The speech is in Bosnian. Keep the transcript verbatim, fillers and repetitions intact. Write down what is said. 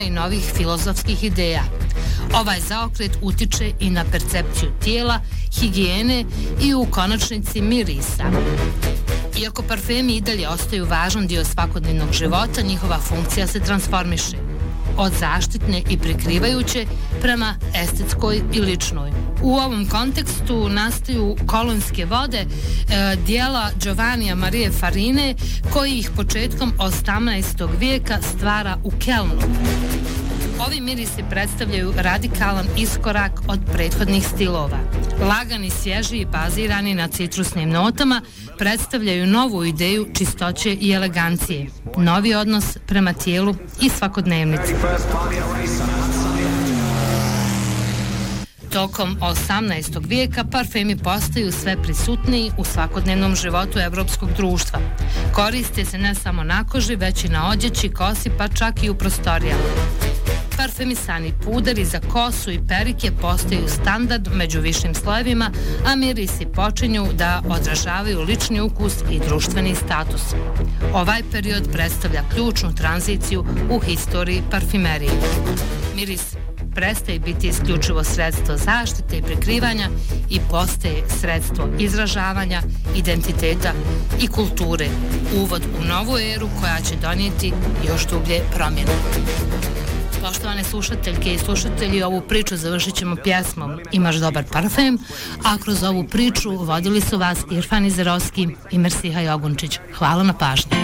i novih filozofskih ideja. Ovaj zaokret utiče i na percepciju tijela, higijene i u konačnici mirisa. Iako parfemi i dalje ostaju važan dio svakodnevnog života, njihova funkcija se transformiše. Od zaštitne i prikrivajuće prema estetskoj i ličnoj. U ovom kontekstu nastaju kolonjske vode e, dijela Giovannija Marie Farine, koji ih početkom osamnaestog vijeka stvara u Kelnu. Ovi mirisi predstavljaju radikalan iskorak od prethodnih stilova. Lagani, svježi i bazirani na citrusnim notama predstavljaju novu ideju čistoće i elegancije, novi odnos prema tijelu i svakodnevnici. Tokom osamnaestog vijeka parfemi postaju sve prisutniji u svakodnevnom životu evropskog društva. Koriste se ne samo na koži, već i na odjeći, kosi, pa čak i u prostorijama. Parfemisani puderi za kosu i perike postaju standard među višim slojevima, a mirisi počinju da odražavaju lični ukus i društveni status. Ovaj period predstavlja ključnu tranziciju u historiji parfimerije. Miris prestaje biti isključivo sredstvo zaštite i prikrivanja i postaje sredstvo izražavanja, identiteta i kulture. Uvod u novu eru koja će donijeti još dublje promjene. Poštovane slušateljke i slušatelji, ovu priču završit ćemo pjesmom Imaš dobar parfem, a kroz ovu priču vodili su vas Irfan Izerovski i Mersiha Jogunčić. Hvala na pažnji.